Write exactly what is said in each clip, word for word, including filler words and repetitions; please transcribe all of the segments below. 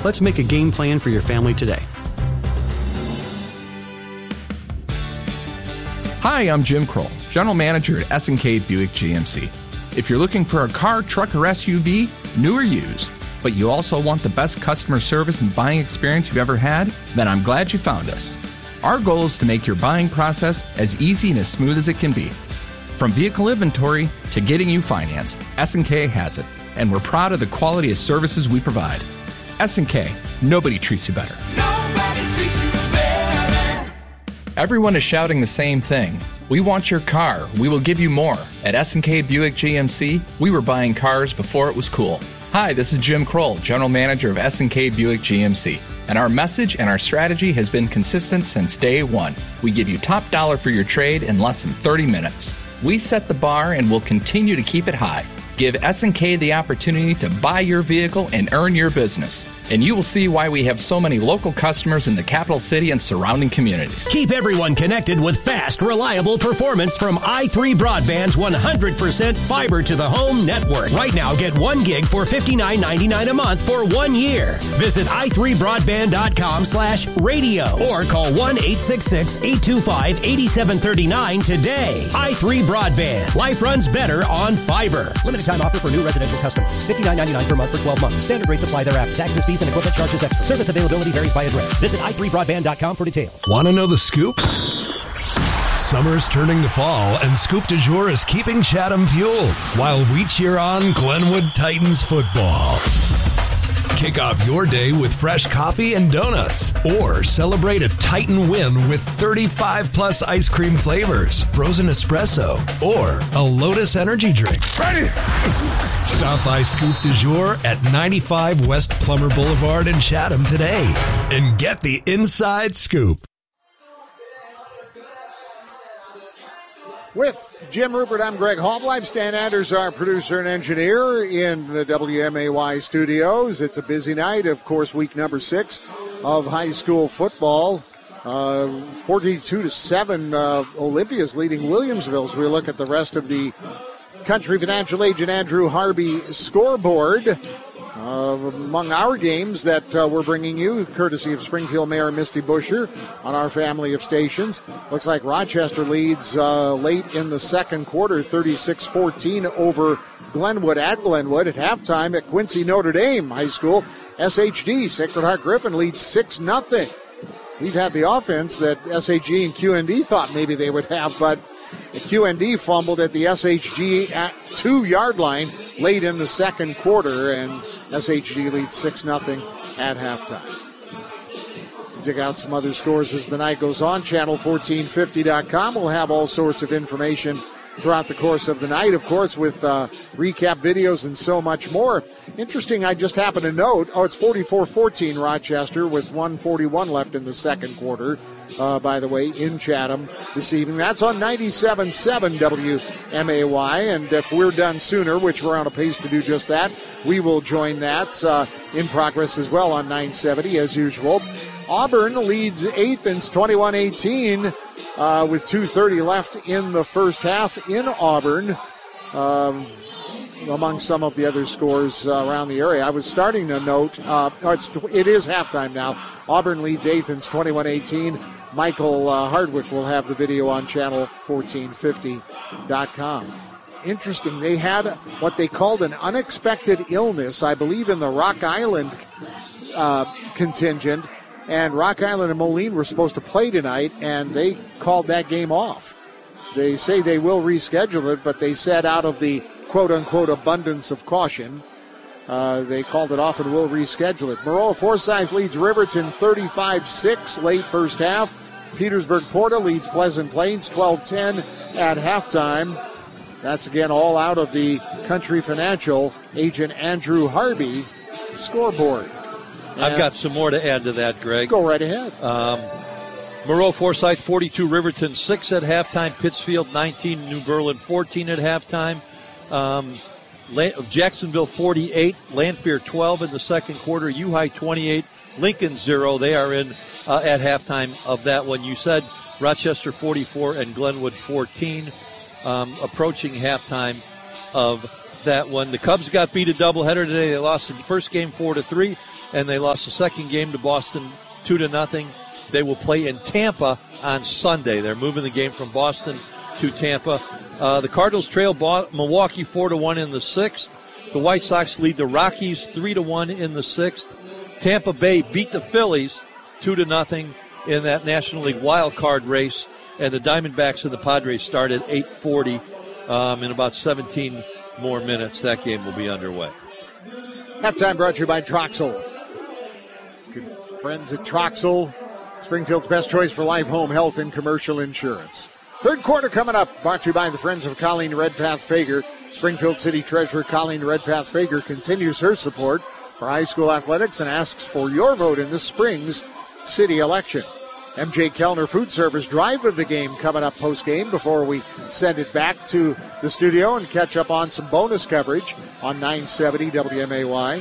Let's make a game plan for your family today. Hi, I'm Jim Kroll, General Manager at S and K Buick G M C. If you're looking for a car, truck, or S U V, new or used, but you also want the best customer service and buying experience you've ever had, then I'm glad you found us. Our goal is to make your buying process as easy and as smooth as it can be. From vehicle inventory to getting you financed, S and K has it, and we're proud of the quality of services we provide. S and K, nobody treats you better. Nobody treats you better. Everyone is shouting the same thing. We want your car. We will give you more. At S and K Buick G M C, we were buying cars before it was cool. Hi, this is Jim Kroll, General Manager of S and K Buick G M C. And our message and our strategy has been consistent since day one. We give you top dollar for your trade in less than thirty minutes. We set the bar and will continue to keep it high. Give S and K the opportunity to buy your vehicle and earn your business. And you will see why we have so many local customers in the capital city and surrounding communities. Keep everyone connected with fast, reliable performance from i three Broadband's one hundred percent fiber to the home network. Right now, get one gig for fifty-nine ninety-nine a month for one year. Visit i three broadband dot com slash radio or call one eight six six, eight two five, eight seven three nine today. i three Broadband. Life runs better on fiber. Limited time offer for new residential customers. fifty-nine ninety-nine per month for twelve months. Standard rates apply thereafter. Taxes, fees, and equipment charges extra. Service availability varies by address. Visit i three broadband dot com for details. Want to know the scoop? Summer's turning to fall, and Scoop du Jour is keeping Chatham fueled while we cheer on Glenwood Titans football. Kick off your day with fresh coffee and donuts, or celebrate a Titan win with thirty-five plus ice cream flavors, frozen espresso, or a Lotus energy drink. Ready? Stop by Scoop du Jour at ninety-five West Plummer Boulevard in Chatham today and get the inside scoop. With Jim Rupert, I'm Greg Hallbleib. Stan Anders, our producer and engineer, in the W M A Y studios. It's a busy night, of course, week number six of high school football. Uh, forty-two to seven, uh, Olympia's leading Williamsville. So we look at the rest of the Country Financial Agent Andrew Harvey scoreboard. Uh, among our games that uh, we're bringing you, courtesy of Springfield Mayor Misty Buscher on our family of stations. Looks like Rochester leads uh, late in the second quarter, thirty-six fourteen over Glenwood at Glenwood. At halftime at Quincy Notre Dame High School, S H D, Sacred Heart Griffin leads six nothing. We've had the offense that S H G and Q N D thought maybe they would have, but the Q N D fumbled at the S H G at two-yard line late in the second quarter, and S H D leads six nothing at halftime. Dig out some other scores as the night goes on. channel fourteen fifty dot com will have all sorts of information throughout the course of the night, of course, with uh, recap videos and so much more. Interesting, I just happened to note, oh, it's forty-four fourteen Rochester with one forty-one left in the second quarter, uh, by the way, in Chatham this evening. That's on ninety-seven point seven W M A Y, and if we're done sooner, which we're on a pace to do just that, we will join that uh, in progress as well on nine seventy as usual. Auburn leads Athens twenty-one eighteen uh, with two thirty left in the first half in Auburn. Um, among some of the other scores uh, around the area, I was starting to note, uh, it's, it is halftime now. Auburn leads Athens twenty-one eighteen. Michael uh, Hardwick will have the video on channel fourteen fifty dot com. Interesting, they had what they called an unexpected illness, I believe, in the Rock Island uh, contingent. And Rock Island and Moline were supposed to play tonight, and they called that game off. They say they will reschedule it, but they said out of the quote-unquote abundance of caution, uh, they called it off and will reschedule it. Maroa Forsyth leads Riverton thirty-five six late first half. Petersburg Porta leads Pleasant Plains twelve ten at halftime. That's again all out of the Country Financial Agent Andrew Harvey scoreboard. I've and got some more to add to that, Greg. Go right ahead. Um, Maroa Forsyth forty-two, Riverton six at halftime, Pittsfield nineteen, New Berlin fourteen at halftime. Um, Jacksonville forty-eight, Lanphier twelve in the second quarter, U-High twenty-eight, Lincoln zero. They are in uh, at halftime of that one. You said Rochester forty-four and Glenwood fourteen, um, approaching halftime of that one. The Cubs got beat a doubleheader today. They lost the first game four to three. and they lost the second game to Boston two to nothing. They will play in Tampa on Sunday. They're moving the game from Boston to Tampa. Uh, the Cardinals trail Bo- Milwaukee four to one in the sixth. The White Sox lead the Rockies three to one in the sixth. Tampa Bay beat the Phillies two to nothing in that National League wild card race. And the Diamondbacks and the Padres start at eight forty. Um, in about seventeen more minutes, that game will be underway. Halftime brought to you by Troxel. Good friends at Troxel, Springfield's best choice for life, home, health, and commercial insurance. Third quarter coming up, brought to you by the friends of Colleen Redpath Fager. Springfield City Treasurer Colleen Redpath Fager continues her support for high school athletics and asks for your vote in this spring's city election. M J Kellner Food Service drive of the game coming up post-game before we send it back to the studio and catch up on some bonus coverage on nine seventy W M A Y.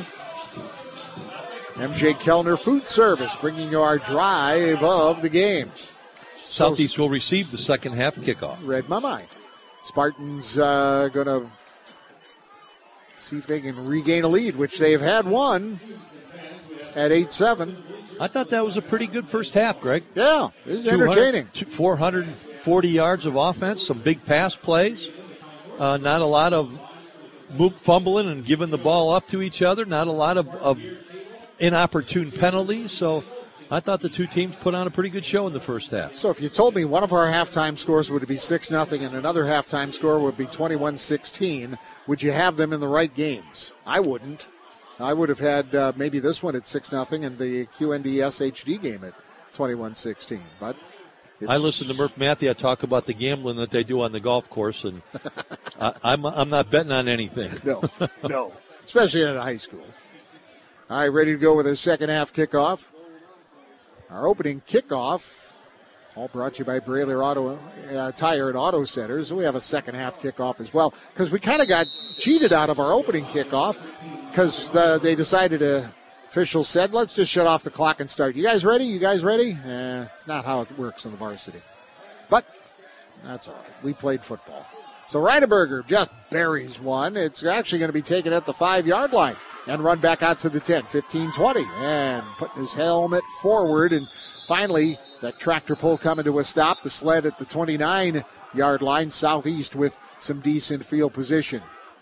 M J Kellner Food Service bringing you our drive of the game. Southeast will receive the second half kickoff. Read my mind. Spartans uh, going to see if they can regain a lead, which they have had one at eight seven. I thought that was a pretty good first half, Greg. Yeah, it was entertaining. four hundred forty yards of offense, some big pass plays, uh, not a lot of move, fumbling and giving the ball up to each other, not a lot of, of inopportune penalties. So I thought the two teams put on a pretty good show in the first half. So if you told me one of our halftime scores would be six nothing and another halftime score would be twenty-one sixteen, would you have them in the right games? I wouldn't. I would have had uh, maybe this one at six nothing and the Q N D S H D game at twenty-one sixteen. But it's... I listened to Murph Mathia talk about the gambling that they do on the golf course, and I, I'm I'm not betting on anything. No, no, especially at high schools. All right, ready to go with our second half kickoff. Our opening kickoff, all brought to you by Brailer Auto uh, Tire and Auto Centers. We have a second half kickoff as well because we kind of got cheated out of our opening kickoff because uh, they decided, uh, officials said, let's just shut off the clock and start. You guys ready? You guys ready? Eh, it's not how it works in the varsity. But that's all right. We played football. So Reineberger just buries one. It's actually going to be taken at the five-yard line and run back out to the ten, fifteen twenty. And putting his helmet forward. And finally, that tractor pull coming to a stop. The sled at the twenty-nine-yard line, Southeast with some decent field position.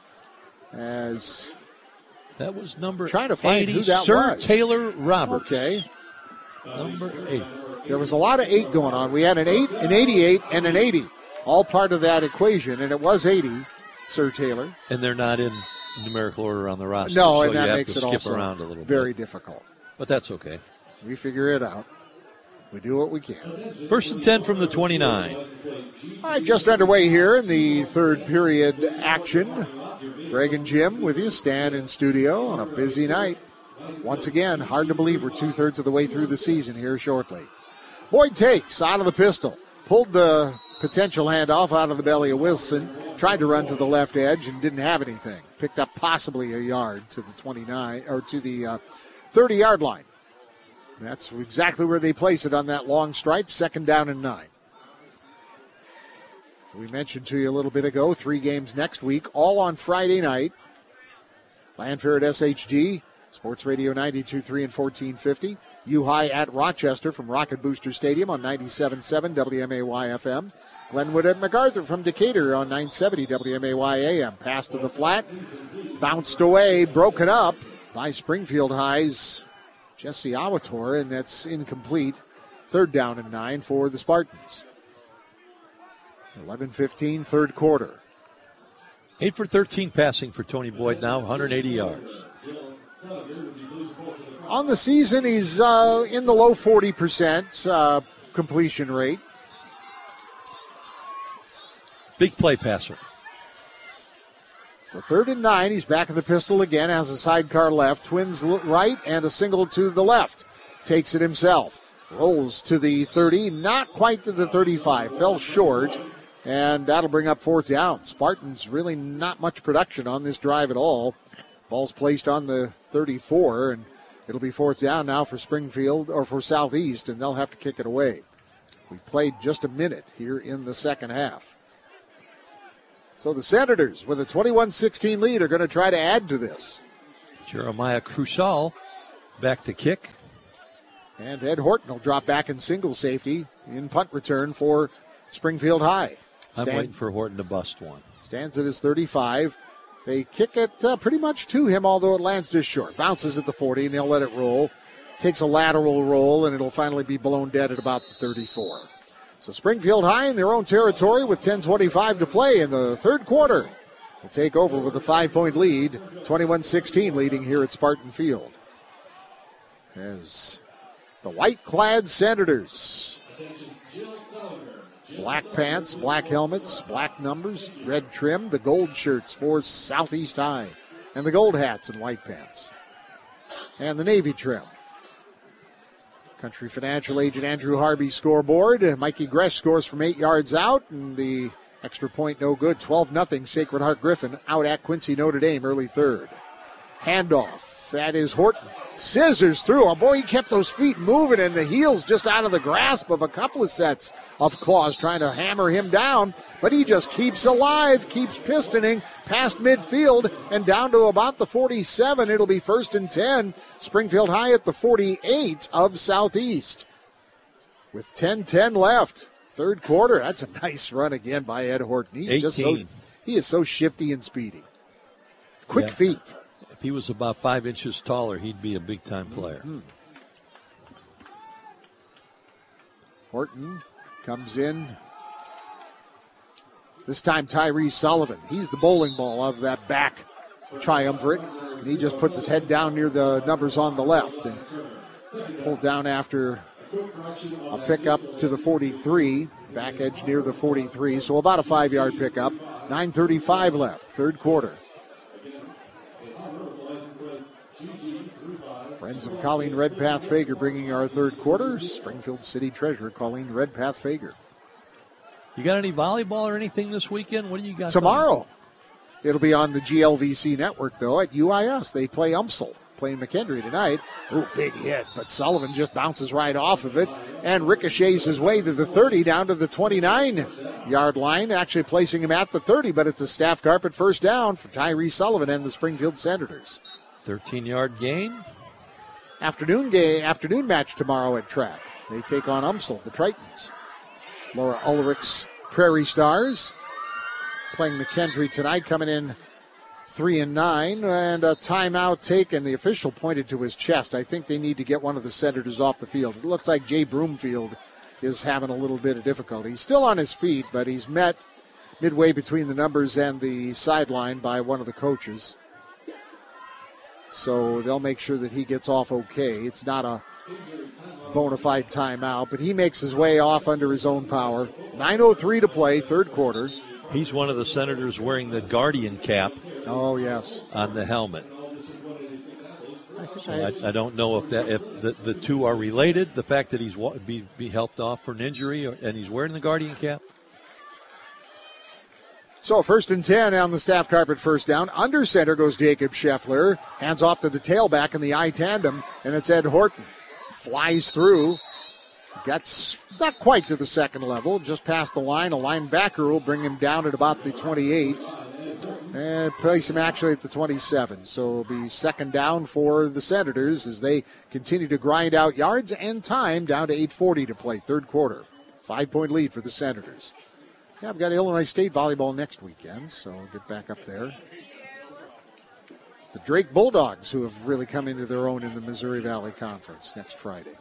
As that was number trying to find eighty, who that Sir was. Taylor Roberts. Okay. Number eight. There was a lot of eight going on. We had an eight, an eighty-eight, and an eighty. All part of that equation, and it was eighty, Sir Taylor. And they're not in numerical order on the roster. No, so and that you have makes to it skip also around a little very bit. difficult. But that's okay. We figure it out. We do what we can. First and ten from the twenty-nine. All right, just underway here in the third period action. Greg and Jim with you, Stan in studio on a busy night. Once again, hard to believe we're two-thirds of the way through the season here shortly. Boyd takes out of the pistol, pulled the potential handoff out of the belly of Wilson, tried to run to the left edge and didn't have anything. Picked up possibly a yard to the twenty-nine or to the uh, thirty-yard line. That's exactly where they place it on that long stripe, second down and nine. We mentioned to you a little bit ago, three games next week, all on Friday night. Landfair at S H G, Sports Radio ninety-two point three and fourteen fifty. U-High at Rochester from Rocket Booster Stadium on ninety-seven point seven W M A Y F M. Glenwood at MacArthur from Decatur on nine seventy W M A Y A M. Pass to the flat, bounced away, broken up by Springfield High's Jesse Awator, and that's incomplete. Third down and nine for the Spartans. eleven fifteen, third quarter. eight for thirteen passing for Tony Boyd now, one hundred eighty yards. On the season, he's uh, in the low forty percent uh, completion rate. Big play passer. So third and nine, he's back in the pistol again, has a sidecar left, twins right, and a single to the left. Takes it himself. Rolls to the thirty, not quite to the thirty-five, fell short, and that'll bring up fourth down. Spartans really not much production on this drive at all. Ball's placed on the thirty-four, and it'll be fourth down now for Springfield, or for Southeast, and they'll have to kick it away. We played just a minute here in the second half. So the Senators, with a twenty-one sixteen lead, are going to try to add to this. Jeremiah Crucial back to kick. And Ed Horton will drop back in single safety in punt return for Springfield High. I'm Stand, waiting for Horton to bust one. Stands at his thirty-five. They kick it uh, pretty much to him, although it lands just short. Bounces at the forty, and they'll let it roll. Takes a lateral roll, and it'll finally be blown dead at about the thirty-four. So Springfield High in their own territory with ten twenty-five to play in the third quarter. Will take over with a five-point lead, twenty-one sixteen leading here at Spartan Field. As the white-clad Senators, black pants, black helmets, black numbers, red trim, the gold shirts for Southeast High, and the gold hats and white pants, and the navy trim. Country Financial agent Andrew Harvey scoreboard. Mikey Gresh scores from eight yards out, and the extra point no good. twelve nothing Sacred Heart Griffin out at Quincy Notre Dame early third. Handoff. That is Horton. Scissors through. Oh, boy, he kept those feet moving and the heels just out of the grasp of a couple of sets of claws trying to hammer him down. But he just keeps alive, keeps pistoning past midfield and down to about the forty-seven. It'll be first and ten. Springfield High at the forty-eight of Southeast. With ten ten left. Third quarter. That's a nice run again by Ed Horton. He's just so, he is so shifty and speedy. Quick yeah. feet. If he was about five inches taller, he'd be a big-time player. Mm-hmm. Horton comes in. This time Tyree Sullivan. He's the bowling ball of that back triumvirate. And he just puts his head down near the numbers on the left. And pulled down after a pickup to the forty-three. Back edge near the forty-three. So about a five-yard pickup. nine thirty-five left, third quarter. Friends of Colleen Redpath Fager bringing our third quarter. Springfield City Treasurer Colleen Redpath Fager. You got any volleyball or anything this weekend? What do you got? Tomorrow. Going? It'll be on the G L V C network, though, at U I S. They play Umsel, playing McKendree tonight. Ooh, big hit, but Sullivan just bounces right off of it and ricochets his way to the thirty, down to the twenty-nine-yard line, actually placing him at the thirty, but it's a staff carpet first down for Tyree Sullivan and the Springfield Senators. thirteen-yard gain. Afternoon game, afternoon match tomorrow at track. They take on Umsel, the Tritons. Laura Ulrich's Prairie Stars playing McKendree tonight, coming in three and nine, and a timeout taken. The official pointed to his chest. I think they need to get one of the Senators off the field. It looks like Jay Broomfield is having a little bit of difficulty. He's still on his feet, but he's met midway between the numbers and the sideline by one of the coaches. So they'll make sure that he gets off okay. It's not a bona fide timeout, but he makes his way off under his own power. nine oh three to play, third quarter. He's one of the Senators wearing the Guardian cap. Oh, yes. On the helmet. I, so I, I don't know if that if the, the two are related, the fact that he's be, be helped off for an injury or, and he's wearing the Guardian cap. So first and ten on the staff carpet, first down. Under center goes Jacob Scheffler. Hands off to the tailback in the I tandem, and it's Ed Horton. Flies through. Gets not quite to the second level, just past the line. A linebacker will bring him down at about the twenty-eight. And place him actually at the twenty-seven. So it'll be second down for the Senators as they continue to grind out yards and time, down to eight forty to play, third quarter. Five-point lead for the Senators. Yeah, I've got Illinois State volleyball next weekend, so I'll get back up there. The Drake Bulldogs, who have really come into their own in the Missouri Valley Conference, next Friday.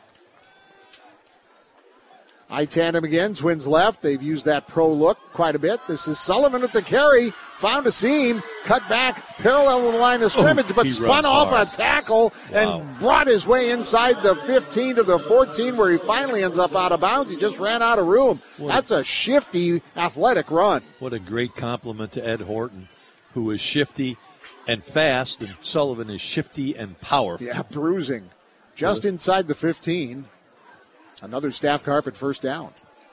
I-tandem again, twins left. They've used that pro look quite a bit. This is Sullivan at the carry. Found a seam, cut back, parallel to the line of scrimmage, oh, but spun off hard. a tackle wow. and brought his way inside the fifteen to the fourteen, where he finally ends up out of bounds. He just ran out of room. What That's a shifty, athletic run. What a great compliment to Ed Horton, who is shifty and fast, and Sullivan is shifty and powerful. Yeah, bruising. Just yeah. inside the fifteen. Another staff carpet first down.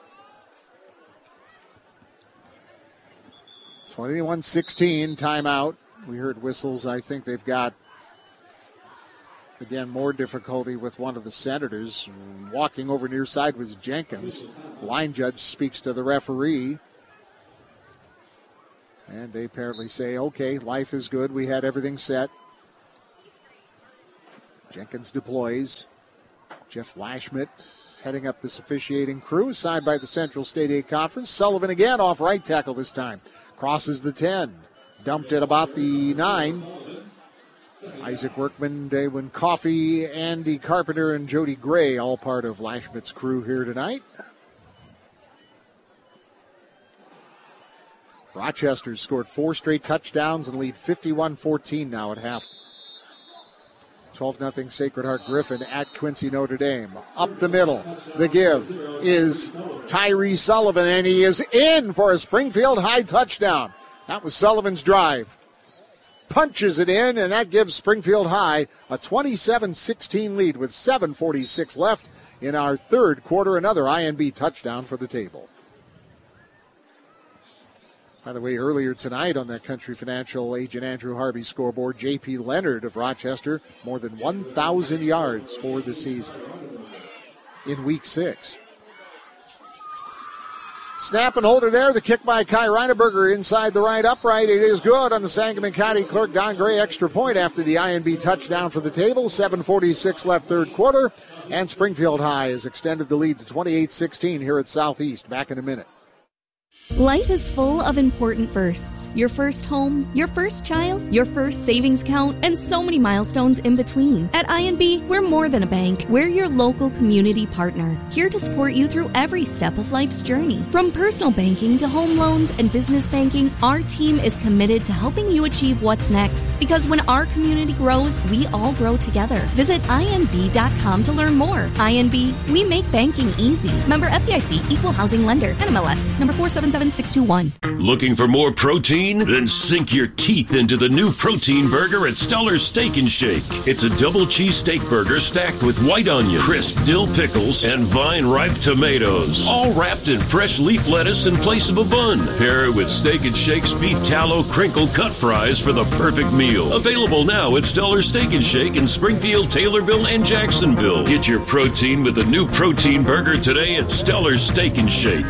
twenty-one sixteen, timeout. We heard whistles. I think they've got, again, more difficulty with one of the Senators. Walking over near side was Jenkins. Line judge speaks to the referee. And they apparently say, okay, life is good. We had everything set. Jenkins deploys. Jeff Lashmet heading up this officiating crew, signed by the Central State eight Conference. Sullivan again off right tackle this time. Crosses the ten. Dumped at about the nine. Isaac Workman, Daywin Coffey, Andy Carpenter, and Jody Gray, all part of Lashmet's crew here tonight. Rochester scored four straight touchdowns and lead fifty-one fourteen now at half. twelve nothing Sacred Heart Griffin at Quincy Notre Dame. Up the middle, the give is Tyree Sullivan, and he is in for a Springfield High touchdown. That was Sullivan's drive. Punches it in, and that gives Springfield High a twenty-seven sixteen lead with seven forty-six left in our third quarter. Another I N B touchdown for the table. By the way, earlier tonight on that Country Financial agent Andrew Harvey scoreboard, J P Leonard of Rochester, more than one thousand yards for the season in week six. Snap and holder there. The kick by Kai Reineberger inside the right upright. It is good on the Sangamon County clerk Don Gray extra point after the I N B touchdown for the table. seven forty-six left third quarter. And Springfield High has extended the lead to twenty-eight sixteen here at Southeast. Back in a minute. Life is full of important firsts. Your first home, your first child, your first savings account, and so many milestones in between. At I N B, we're more than a bank. We're your local community partner, here to support you through every step of life's journey. From personal banking to home loans and business banking, our team is committed to helping you achieve what's next. Because when our community grows, we all grow together. Visit I N B dot com to learn more. I N B, we make banking easy. Member F D I C, Equal Housing Lender, N M L S, number four seven seven six two one. Looking for more protein? Then sink your teeth into the new protein burger at Stellar Steak and Shake. It's a double cheese steak burger stacked with white onion, crisp dill pickles, and vine-ripe tomatoes, all wrapped in fresh leaf lettuce in place of a bun. Pair it with Steak and Shake's beef tallow crinkle cut fries for the perfect meal. Available now at Stellar Steak and Shake in Springfield, Taylorville, and Jacksonville. Get your protein with the new protein burger today at Stellar Steak and Shake.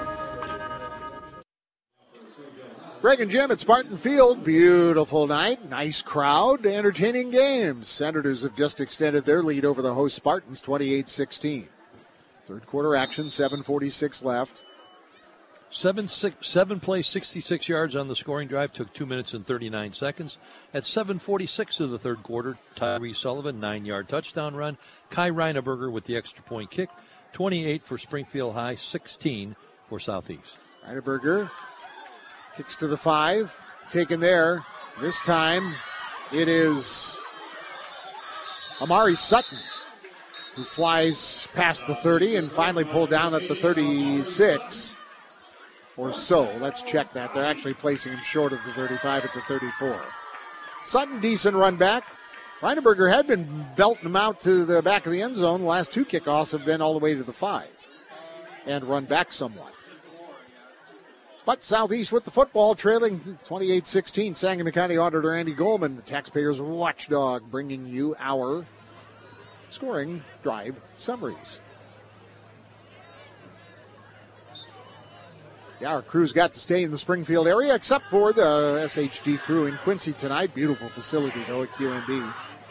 Greg and Jim at Spartan Field. Beautiful night, nice crowd, entertaining games. Senators have just extended their lead over the host Spartans, twenty-eight sixteen. Third quarter action, seven forty-six left. Seven, six, seven plays, sixty-six yards on the scoring drive, took two minutes and thirty-nine seconds. At seven forty-six of the third quarter, Tyree Sullivan, nine-yard touchdown run. Kai Reineberger with the extra point kick. twenty-eight for Springfield High, sixteen for Southeast. Reineberger kicks to the five, taken there. This time it is Amari Sutton who flies past the thirty and finally pulled down at the thirty-six or so. Let's check that. They're actually placing him short of the thirty-five at the thirty-four. Sutton, decent run back. Reineberger had been belting him out to the back of the end zone. The last two kickoffs have been all the way to the five and run back somewhat. But Southeast with the football, trailing twenty-eight sixteen. Sangamon County Auditor Andy Goldman, the taxpayers' watchdog, bringing you our scoring drive summaries. Yeah, our crews got to stay in the Springfield area, except for the S H G crew in Quincy tonight. Beautiful facility, though, at Q M B.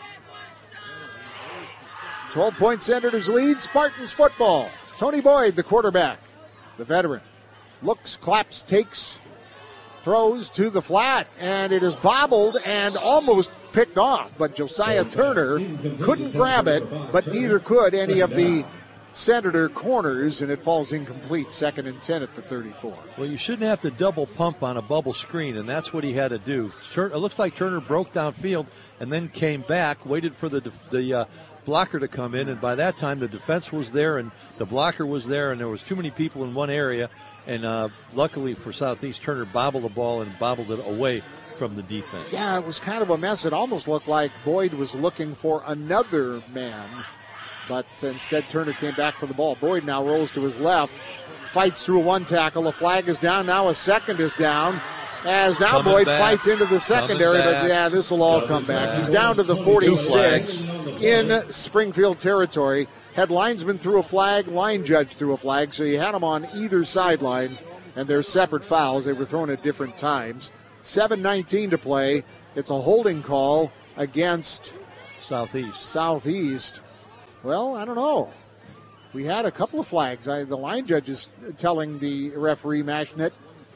twelve-point Senators lead, Spartans football. Tony Boyd, the quarterback, the veteran. Looks, claps, takes, throws to the flat, and it is bobbled and almost picked off. But Josiah Turner couldn't grab it, but neither could any of the Senator corners, and it falls incomplete. Second and ten at the thirty-four. Well, you shouldn't have to double pump on a bubble screen, and that's what he had to do. It looks like Turner broke downfield and then came back, waited for the the uh, blocker to come in, and by that time the defense was there and the blocker was there, and there was too many people in one area. And uh, luckily for Southeast, Turner bobbled the ball and bobbled it away from the defense. Yeah, it was kind of a mess. It almost looked like Boyd was looking for another man, but instead Turner came back for the ball. Boyd now rolls to his left, fights through one tackle. A flag is down. Now a second is down. As now Coming Boyd back. fights into the secondary, but yeah, this will all come back. He's down to the forty-six in Springfield territory. Had linesman threw a flag, line judge threw a flag, so you had them on either sideline, and they're separate fouls. They were thrown at different times. seven nineteen to play. It's a holding call against Southeast. Southeast. Well, I don't know. We had a couple of flags. I, the line judge is telling the referee, Mashnet,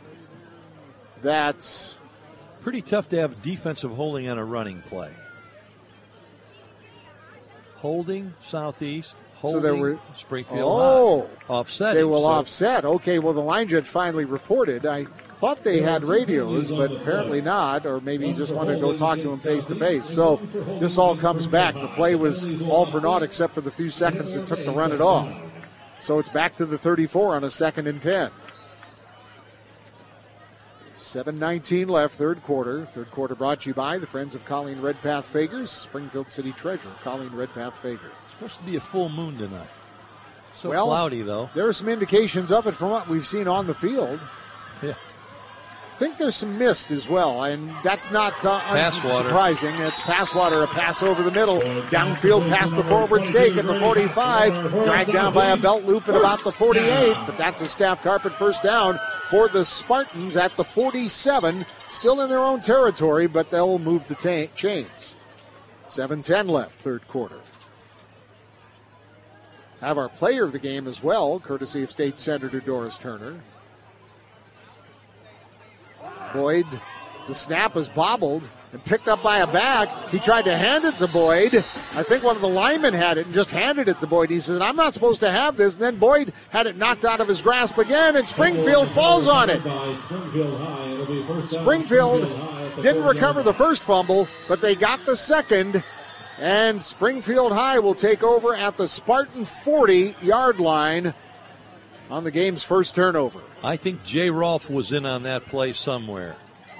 that's pretty tough to have defensive holding on a running play. Holding, Southeast. Holding, so there were, Springfield oh, High. Offset. They will so. offset. Okay, well, the line judge finally reported. I thought they had radios, but apparently not, or maybe he just wanted to go talk to him face-to-face. So this all comes back. The play was all for naught except for the few seconds it took to run it off. So it's back to the thirty-four on a second and ten. seven nineteen left, third quarter. Third quarter brought to you by the Friends of Colleen Redpath Fagers, Springfield City Treasurer, Colleen Redpath Fager. It's supposed to be a full moon tonight. So well, cloudy, though. There are some indications of it from what we've seen on the field. Yeah. I think there's some mist as well, and that's not uh, unsurprising. It's pass water, a pass over the middle, downfield past the forward stake at the forty-five, dragged down by a belt loop at about the forty-eight, but that's a staff carpet first down for the Spartans at the forty-seven, still in their own territory, but they'll move the ta- chains. seven ten left, third quarter. Have our player of the game as well, courtesy of State Senator Doris Turner. Boyd, the snap is bobbled and picked up by a back. He tried to hand it to Boyd. I think one of the linemen had it and just handed it to Boyd. He said, I'm not supposed to have this. And then Boyd had it knocked out of his grasp again, and Springfield falls on it. Springfield didn't recover the first fumble, but they got the second. And Springfield High will take over at the Spartan forty-yard line on the game's first turnover. I think Jay Rolfe was in on that play somewhere.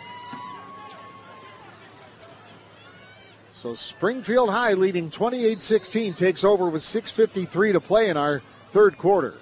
So Springfield High leading twenty-eight sixteen takes over with six fifty-three to play in our third quarter.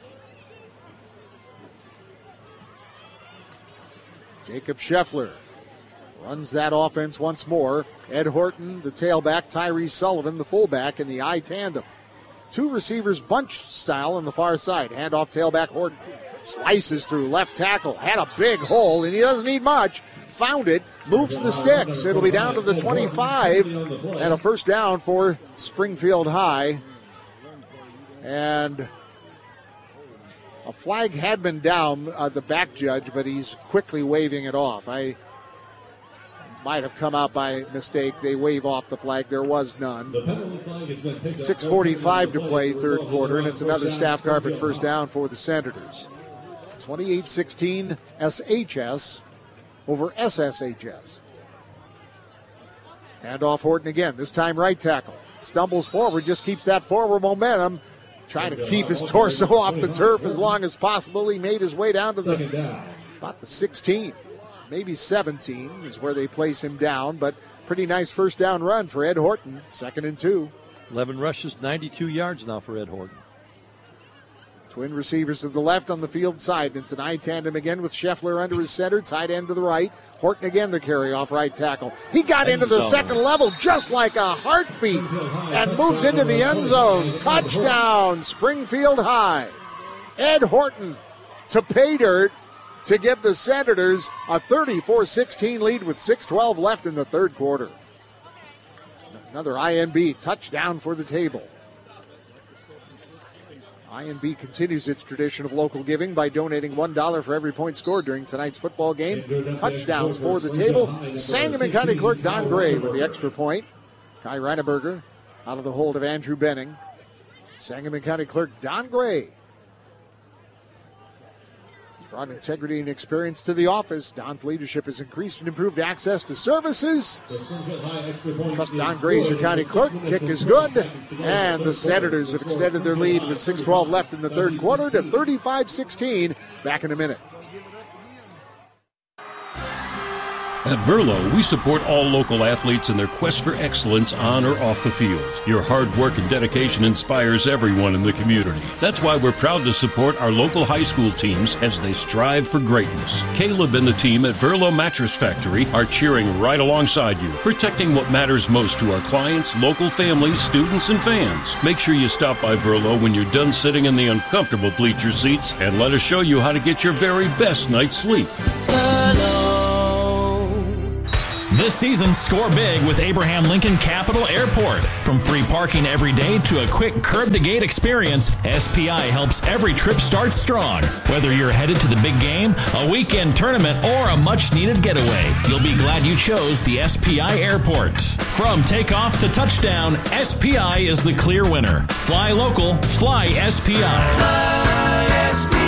Jacob Scheffler runs that offense once more. Ed Horton, the tailback, Tyrese Sullivan, the fullback, in the I tandem. Two receivers bunch style on the far side. Handoff tailback Horton. Slices through left tackle. Had a big hole, and he doesn't need much. Found it. Moves the sticks. It'll be down to the twenty-five. And a first down for Springfield High. And a flag had been down, uh, the back judge, but he's quickly waving it off. I might have come out by mistake. They wave off the flag. There was none. six forty-five to play, third quarter, and it's another staff carpet first down for the Senators. twenty-eight sixteen S H S over S S H S. Handoff Horton again, this time right tackle. Stumbles forward, just keeps that forward momentum. Trying to keep his torso off the turf as long as possible. He made his way down to the about the sixteen. Maybe seventeen is where they place him down, but pretty nice first down run for Ed Horton. Second and two. eleven rushes, ninety-two yards now for Ed Horton. Twin receivers to the left on the field side. It's an I tandem again with Scheffler under his center, tight end to the right. Horton again the carry off right tackle. He got into the second level just like a heartbeat and moves into the end zone. Touchdown, Springfield High. Ed Horton to pay dirt to give the Senators a thirty-four sixteen lead with six twelve left in the third quarter. Another I N B touchdown for the table. I N B continues its tradition of local giving by donating one dollar for every point scored during tonight's football game. Touchdowns for the table. Sangamon County Clerk Don Gray with the extra point. Kai Reineberger out of the hold of Andrew Benning. Sangamon County Clerk Don Gray brought integrity and experience to the office. Don's leadership has increased and improved access to services. Trust Don Gray as your county clerk. Kick is good. And the Senators have extended their lead with six twelve left in the third quarter to thirty-five sixteen. Back in a minute. At Verlo, we support all local athletes in their quest for excellence on or off the field. Your hard work and dedication inspires everyone in the community. That's why we're proud to support our local high school teams as they strive for greatness. Caleb and the team at Verlo Mattress Factory are cheering right alongside you, protecting what matters most to our clients, local families, students, and fans. Make sure you stop by Verlo when you're done sitting in the uncomfortable bleacher seats and let us show you how to get your very best night's sleep. This season, score big with Abraham Lincoln Capital Airport. From free parking every day to a quick curb-to-gate experience, S P I helps every trip start strong. Whether you're headed to the big game, a weekend tournament, or a much-needed getaway, you'll be glad you chose the S P I Airport. From takeoff to touchdown, S P I is the clear winner. Fly local, fly S P I. Fly S P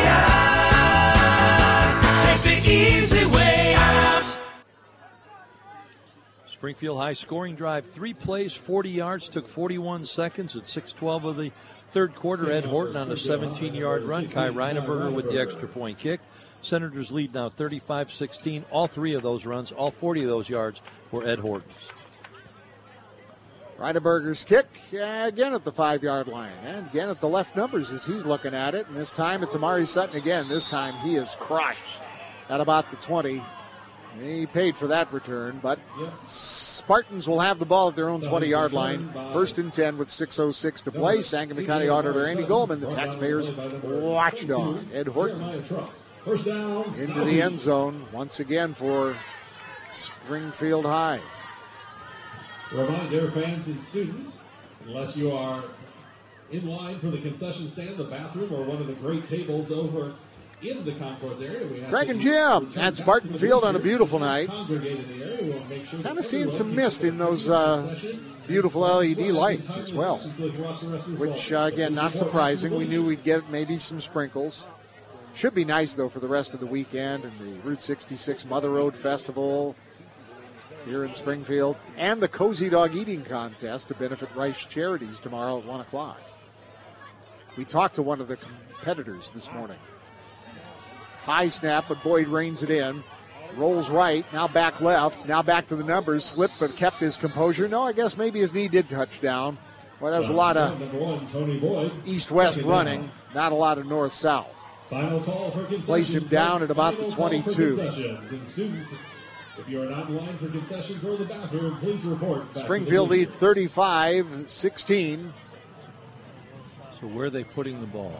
I. Take the easy way out. Springfield High scoring drive, three plays, forty yards, took forty-one seconds at six twelve of the third quarter. Ed Horton on a seventeen-yard run. Kai Reineberger with the extra point kick. Senators lead now thirty-five sixteen. All three of those runs, all forty of those yards were Ed Horton's. Reineberger's kick, uh, again at the five-yard line. And again at the left numbers as he's looking at it. And this time it's Amari Sutton again. This time he is crushed at about the twenty. He paid for that return, but Spartans will have the ball at their own twenty-yard line. First and ten with six oh six to play. Sangamon County Auditor Andy Goldman, the taxpayers' watchdog. Ed Horton into the end zone once again for Springfield High. Reminder, fans and students, unless you are in line for the concession stand, the bathroom, or one of the great tables over in the concourse area. We Greg and Jim at Spartan Field on a beautiful night. Kind of seeing some mist in those uh, beautiful L E D lights as well, which, uh, again, not surprising. We knew we'd get maybe some sprinkles. Should be nice, though, for the rest of the weekend and the Route sixty-six Mother Road Festival here in Springfield, and the Cozy Dog Eating Contest to benefit Rice Charities tomorrow at one o'clock. We talked to one of the competitors this morning. High snap, but Boyd reins it in. Rolls right, now back left, now back to the numbers. Slipped, but kept his composure. No, I guess maybe his knee did touch down. Well, that was a lot of east-west running, not a lot of north-south. Place him down at about the twenty-two. If you are not in line for concessions or the bathroom, please report. Springfield leads thirty-five sixteen. So where are they putting the ball?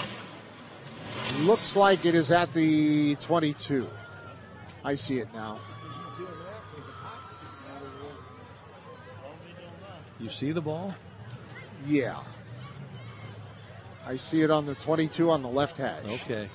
Looks like it is at the twenty-two. I see it now. You see the ball? Yeah. I see it on the twenty-two on the left hash. Okay.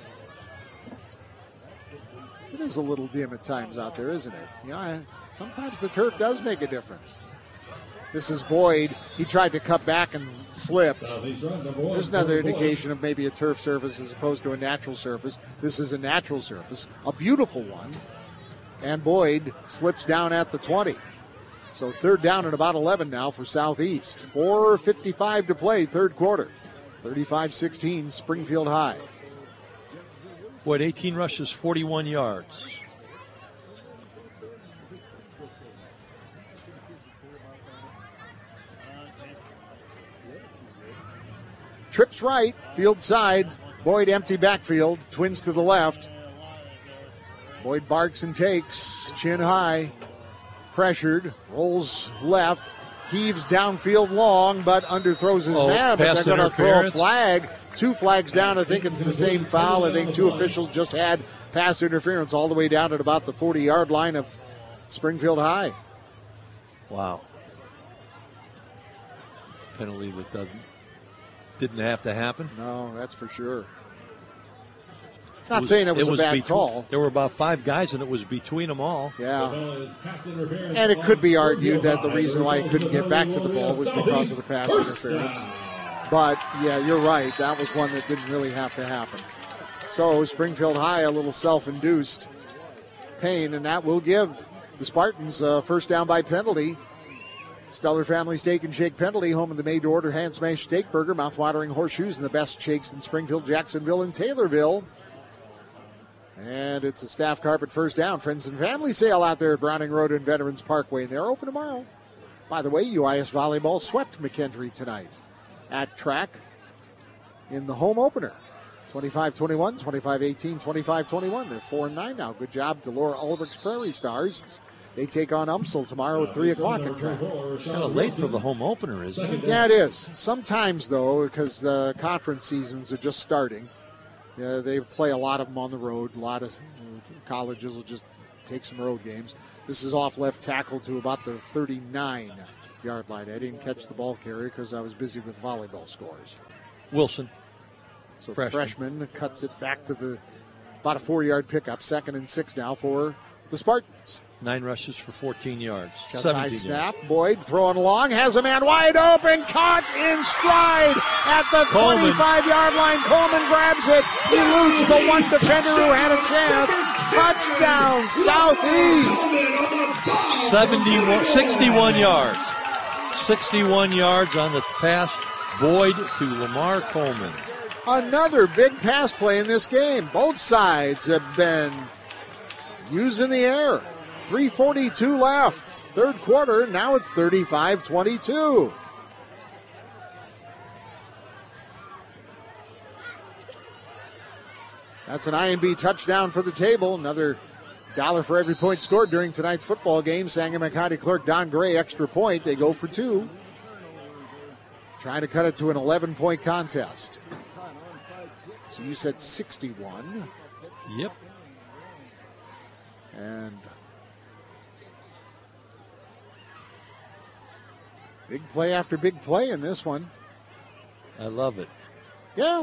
It is a little dim at times out there, isn't it? You know, I, sometimes the turf does make a difference. This is Boyd. He tried to cut back and slipped. There's another indication of maybe a turf surface as opposed to a natural surface. This is a natural surface, a beautiful one. And Boyd slips down at the twenty. So third down and about eleven now for Southeast. four fifty-five to play, third quarter. thirty-five sixteen, Springfield High. Boyd, eighteen rushes, forty-one yards. Trips right, field side. Boyd empty backfield, twins to the left. Boyd barks and takes, chin high. Pressured, rolls left, heaves downfield long, but underthrows his oh, man. But they're going to throw a flag. Two flags down. I think it's the same foul. I think two officials just had pass interference all the way down at about the forty-yard line of Springfield High. Wow. Penalty that doesn't, didn't have to happen. No, that's for sure. Not saying it was, it was a bad between, call. There were about five guys, and it was between them all. Yeah. And it could be argued that the reason why he couldn't get back to the ball was because of the pass interference. But, yeah, you're right. That was one that didn't really have to happen. So Springfield High, a little self-induced pain, and that will give the Spartans a first down by penalty. Stellar Family Steak and Shake penalty, home of the made-to-order hand-smashed steak burger, mouth-watering horseshoes, and the best shakes in Springfield, Jacksonville, and Taylorville. And it's a staff carpet first down. Friends and family sale out there at Browning Road and Veterans Parkway. And they're open tomorrow. By the way, U I S Volleyball swept McKendree tonight at track in the home opener. twenty-five twenty-one, twenty-five eighteen, twenty-five twenty-one. They're four and nine now. Good job to Laura Ulrich's Prairie Stars. They take on Umsel tomorrow at three o'clock at track. Kind of late for the home opener, isn't it? Yeah, it is. Sometimes, though, because the conference seasons are just starting. Uh, they play a lot of them on the road. A lot of uh, colleges will just take some road games. This is off left tackle to about the thirty-nine yard line. I didn't catch the ball carrier because I was busy with volleyball scores. Wilson. So freshman. the freshman cuts it back to the about a four-yard pickup. Second and six now for the Spartans. Nine rushes for fourteen yards. Just high yards. snap. Boyd throwing along. Has a man wide open. Caught in stride at the twenty-five-yard line. Coleman grabs it. Eludes the one defender who had a chance. Touchdown, Southeast. seventy-one, sixty-one yards. sixty-one yards on the pass. Boyd to Lamar Coleman. Another big pass play in this game. Both sides have been using the air. three forty-two left. Third quarter, now it's thirty-five twenty-two. That's an I and B touchdown for the table. Another dollar for every point scored during tonight's football game. Sangamon County clerk Don Gray, extra point. They go for two. Trying to cut it to an eleven-point contest. So you said sixty-one. Yep. And big play after big play in this one. I love it. Yeah.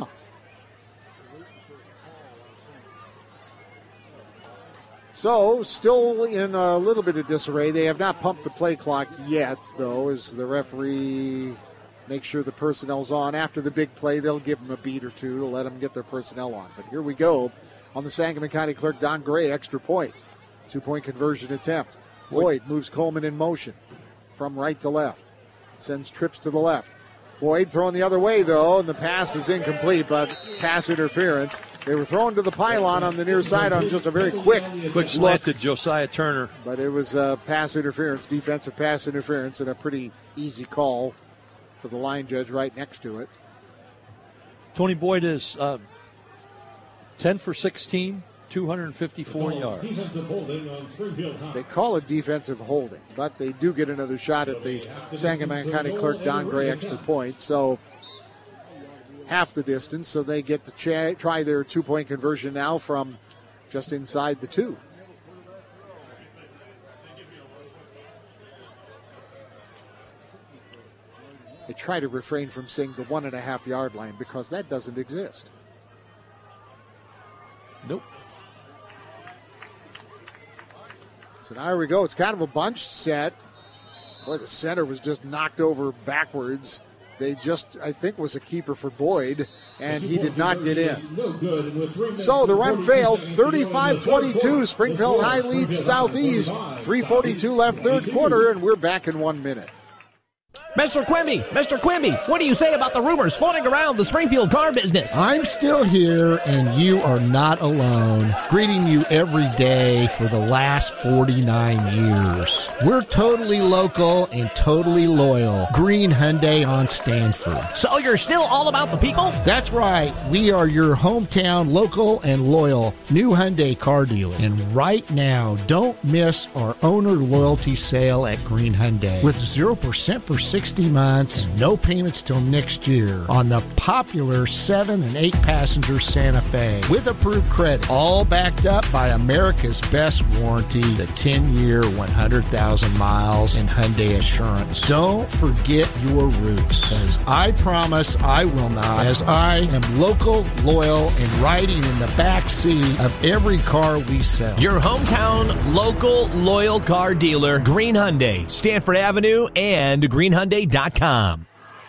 So, still in a little bit of disarray. They have not pumped the play clock yet, though, as the referee makes sure the personnel's on. After the big play, they'll give them a beat or two to let them get their personnel on. But here we go on the Sangamon County clerk Don Gray extra point. Two-point conversion attempt. Boyd moves Coleman in motion from right to left. Sends trips to the left. Boyd throwing the other way, though, and the pass is incomplete, but pass interference. They were thrown to the pylon on the near side on just a very quick, quick slant to Josiah Turner. But it was uh, pass interference, defensive pass interference, and a pretty easy call for the line judge right next to it. Tony Boyd is uh, ten for sixteen, two hundred fifty-four yards. They call it defensive holding, but they do get another shot at the Sangamon County clerk Don Gray extra point. So half the distance, so they get to ch- try their two-point conversion now from just inside the two. They try to refrain from saying the one and a half yard line because that doesn't exist. Nope. So now here we go. It's kind of a bunched set. Boy, the center was just knocked over backwards. They just, I think, was a keeper for Boyd, and he did not get in. So the run failed. thirty-five twenty-two. Springfield High leads Southeast. three forty-two left third quarter, and we're back in one minute. Mister Quimby, Mister Quimby, what do you say about the rumors floating around the Springfield car business? I'm still here, and you are not alone. Greeting you every day for the last forty-nine years. We're totally local and totally loyal. Green Hyundai on Stanford. So you're still all about the people? That's right. We are your hometown local and loyal new Hyundai car dealer. And right now, don't miss our owner loyalty sale at Green Hyundai with zero percent for sixty months, no payments till next year on the popular seven and eight passenger Santa Fe with approved credit, all backed up by America's best warranty, the ten-year, one hundred thousand miles in Hyundai Assurance. Don't forget your roots, because I promise I will not, as I am local, loyal, and riding in the back seat of every car we sell. Your hometown local loyal car dealer, Green Hyundai, Stanford Avenue and green hyundai dot com.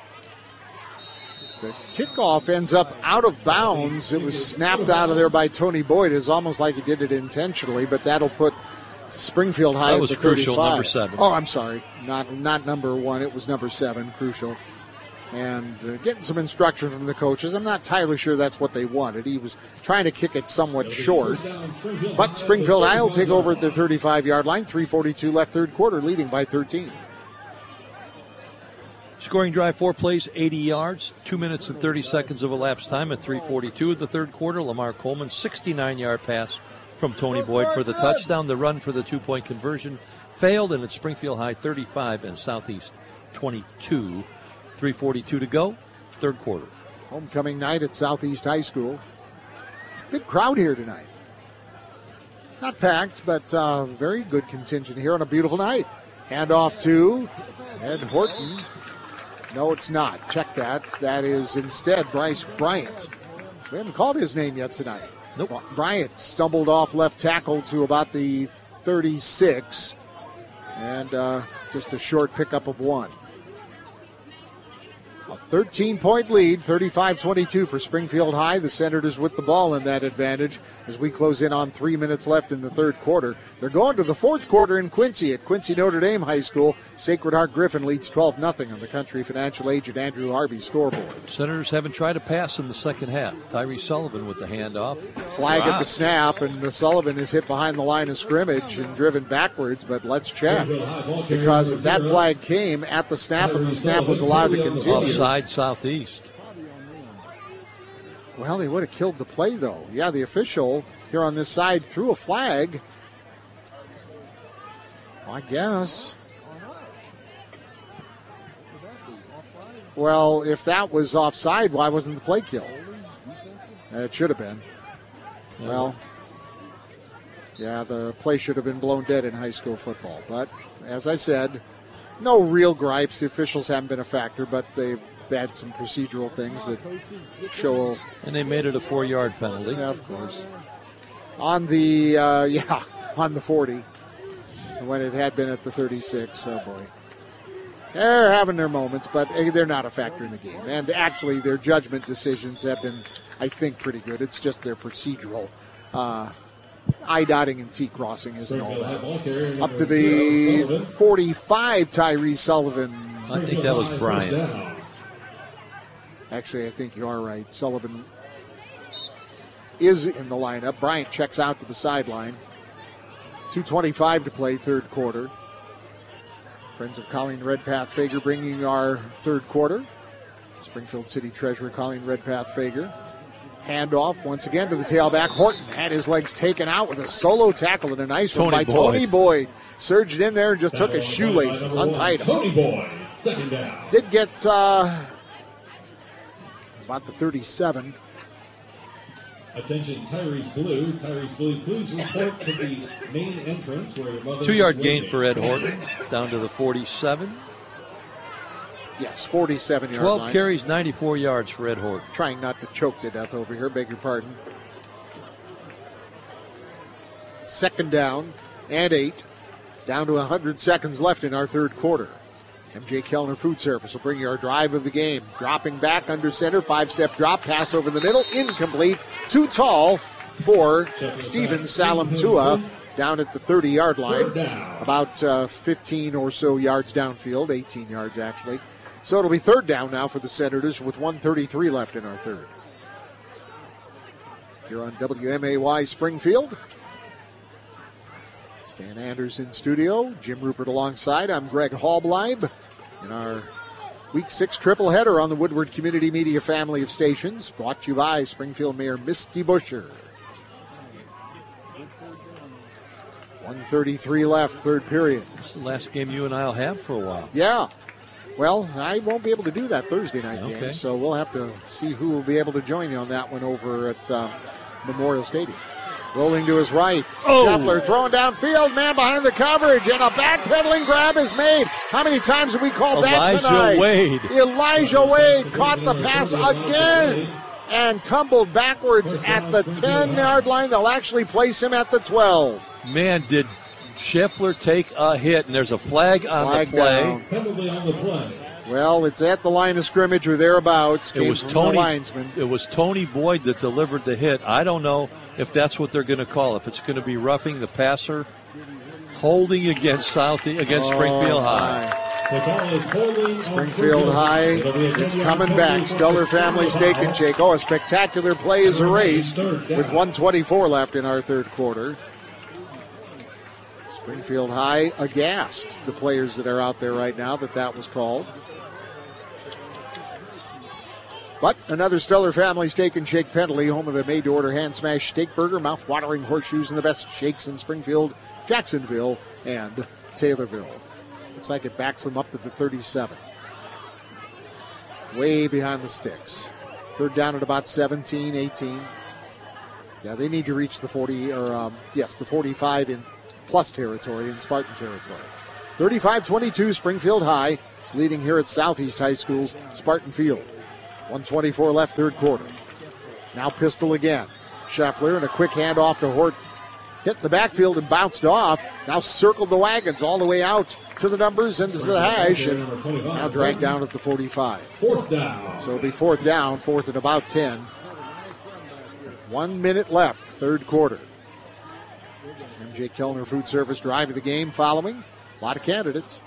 The kickoff ends up out of bounds. It was snapped out of there by Tony Boyd. It's almost like he did it intentionally, but that'll put Springfield High that was at the Crucial, thirty-five. number seven. Oh, I'm sorry. Not not number one. It was number seven, Crucial. And uh, getting some instruction from the coaches. I'm not entirely sure that's what they wanted. He was trying to kick it somewhat short. But Springfield High will take over at the thirty-five-yard line. three forty-two left third quarter, leading by thirteen. Scoring drive, four plays, eighty yards, two minutes and thirty seconds of elapsed time at three forty-two of the third quarter. Lamar Coleman, sixty-nine-yard pass from Tony Boyd for the touchdown. The run for the two-point conversion failed, and it's Springfield High thirty-five and Southeast twenty-two. three forty-two to go, third quarter. Homecoming night at Southeast High School. Big crowd here tonight. Not packed, but uh, very good contingent here on a beautiful night. Handoff to Ed Horton. No, it's not. Check that. That is instead Bryce Bryant. We haven't called his name yet tonight. Nope. Bryant stumbled off left tackle to about the thirty-six. And uh, just a short pickup of one. A thirteen-point lead, thirty-five twenty-two for Springfield High. The Senators with the ball in that advantage as we close in on three minutes left in the third quarter. They're going to the fourth quarter in Quincy at Quincy Notre Dame High School. Sacred Heart Griffin leads twelve nothing on the Country Financial Agent Andrew Harvey scoreboard. Senators haven't tried to pass in the second half. Tyree Sullivan with the handoff. Flag wow. at the snap, and Sullivan is hit behind the line of scrimmage and driven backwards, but let's check. Because if that flag came at the snap and the snap was allowed to continue. Offside southeast. Well, they would have killed the play, though. Yeah, the official here on this side threw a flag. Well, I guess. Well, if that was offside, why wasn't the play killed? It should have been. Well, yeah, the play should have been blown dead in high school football. But, as I said, no real gripes. The officials haven't been a factor, but they've had some procedural things that show. And they made it a four-yard penalty. Yeah, of course. On the, uh, yeah, on the forty, when it had been at the thirty-six. Oh, boy. They're having their moments, but they're not a factor in the game. And actually, their judgment decisions have been, I think, pretty good. It's just their procedural uh, I-dotting and T-crossing isn't all that. Up to the forty-five, Tyree Sullivan. I think that was Bryant. Actually, I think you are right. Sullivan is in the lineup. Bryant checks out to the sideline. two twenty-five to play, third quarter. Friends of Colleen Redpath Fager bringing our third quarter. Springfield City Treasurer Colleen Redpath Fager. Handoff once again to the tailback. Horton had his legs taken out with a solo tackle and a nice Tony one by Boyd. Tony Boyd. Surged in there and just took his shoelaces, untied him. Tony Boyd, second down. Did get uh, about the thirty-seven. Attention, Tyrese Blue. Tyrese Blue, please report to the main entrance where your mother Two-yard is gain waiting. for Ed Horton, down to the forty-seven. Yes, forty-seven yard twelve line. carries, ninety-four yards for Ed Horton. Trying not to choke to death over here, beg your pardon. Second down and eight. Down to one hundred seconds left in our third quarter. M J Kellner Food Service will bring you our drive of the game. Dropping back under center, five-step drop, pass over the middle, incomplete, too tall for Steven Salamtua down at the thirty-yard line. About uh, fifteen or so yards downfield, eighteen yards actually. So it'll be third down now for the Senators with one thirty-three left in our third. Here on W M A Y Springfield. Stan Anders in studio, Jim Rupert alongside. I'm Greg Hallbleib in our Week six triple header on the Woodward Community Media family of stations, brought to you by Springfield Mayor Misty Busher. one thirty-three left, third period. It's the last game you and I will have for a while. Yeah. Well, I won't be able to do that Thursday night Okay. game, so we'll have to see who will be able to join you on that one over at uh, Memorial Stadium. Rolling to his right. Oh. Scheffler throwing downfield, man behind the coverage, and a backpedaling grab is made. How many times have we called Elijah that tonight? Wade. Elijah Wade caught the pass again and tumbled backwards at the ten-yard line. They'll actually place him at the twelve. Man, did Scheffler take a hit, and there's a flag on Flag the play. down. Penalty on the play. Well, it's at the line of scrimmage or thereabouts. It Came was from Tony. the linesman. It was Tony Boyd that delivered the hit. I don't know if that's what they're going to call. If it's going to be roughing the passer, holding against South against Oh, Springfield my. High. The call is holding on Springfield High, it's coming back. Stellar Family Steak and Shake. Oh, a spectacular play is erased with one twenty-four left in our third quarter. Springfield High aghast, the players that are out there right now, that that was called. But another Stellar Family Steak and Shake penalty, home of the made-to-order hand-smashed steak burger, mouth-watering horseshoes, and the best shakes in Springfield, Jacksonville, and Taylorville. Looks like it backs them up to the thirty-seven. Way behind the sticks. Third down at about seventeen, eighteen. Yeah, they need to reach the forty, or um, yes, the forty-five in plus territory, in Spartan territory. thirty-five twenty-two, Springfield High, leading here at Southeast High School's Spartan Field. one twenty-four left, third quarter. Now Pistol again. Scheffler and a quick handoff to Hort. Hit the backfield and bounced off. Now circled the wagons all the way out to the numbers and to the hash. And now dragged down at the forty-five. Fourth down. So it'll be fourth down, fourth and about ten. One minute left, third quarter. M J Kellner Food Service drive of the game following. A lot of candidates.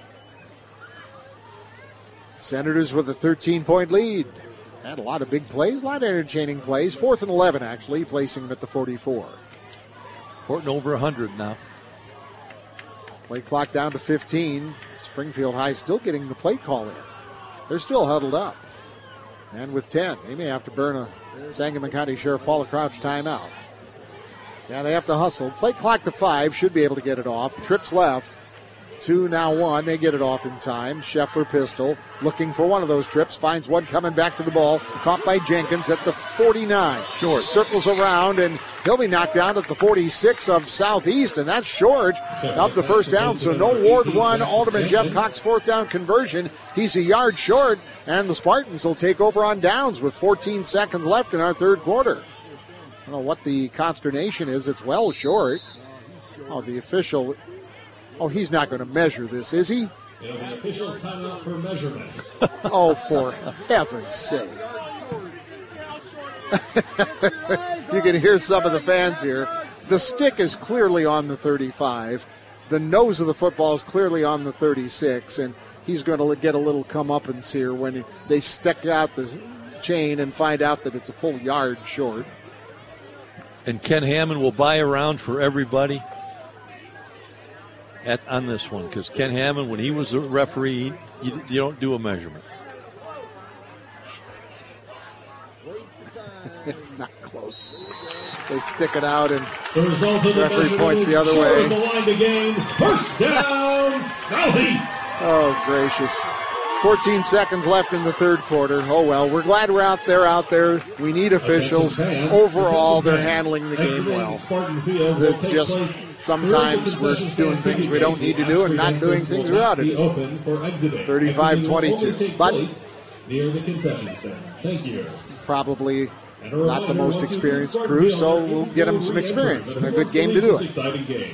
Senators with a thirteen-point lead. Had a lot of big plays, a lot of entertaining plays. Fourth and eleven, actually, placing them at the forty-four. Horton over one hundred now. Play clock down to fifteen. Springfield High still getting the play call in. They're still huddled up. And with ten, they may have to burn a Sangamon County Sheriff Paula Crouch timeout. Yeah, they have to hustle. Play clock to five, should be able to get it off. Trips left. Two, now one. They get it off in time. Scheffler Pistol looking for one of those trips. Finds one coming back to the ball. Caught by Jenkins at the forty-nine. Short. Circles around, and he'll be knocked down at the forty-six of Southeast, and that's short. Up the first down, so no Ward one. Alderman Jeff Cox fourth down conversion. He's a yard short, and the Spartans will take over on downs with fourteen seconds left in our third quarter. I don't know what the consternation is. It's well short. Oh, the official... Oh, he's not going to measure this, is he? Yeah, the officials time out for measurement. Oh, for heaven's sake. You can hear some of the fans here. The stick is clearly on the thirty-five. The nose of the football is clearly on the thirty-six, and he's going to get a little comeuppance here when they stick out the chain and find out that it's a full yard short. And Ken Hammond will buy around for everybody At, on this one, because Ken Hammond, when he was a referee, you, you don't do a measurement. It's not close. They stick it out, and the result of the referee points the other way. The line to gain. First down, Southeast. Oh, gracious. fourteen seconds left in the third quarter. Oh, well, we're glad we're out there, out there. We need officials. Overall, they're handling the game well. They're just sometimes we're doing things we don't need to do and not doing things without it. thirty-five twenty-two. But near the concession stand. Thank you. Probably not the most experienced crew, so we'll get them some experience and a good game to do it.